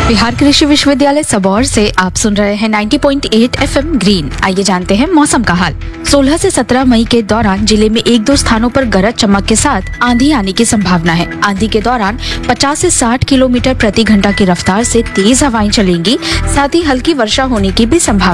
बिहार कृषि विश्वविद्यालय सबौर से आप सुन रहे हैं 90.8 एफएम ग्रीन। आइए जानते हैं मौसम का हाल। 16 से 17 मई के दौरान जिले में 1-2 स्थानों पर गरज चमक के साथ आंधी आने की संभावना है। आंधी के दौरान 50 से 60 किलोमीटर प्रति घंटा की रफ्तार से तेज हवाएं चलेंगी। साथ ही हल्की वर्षा होने की भी संभावना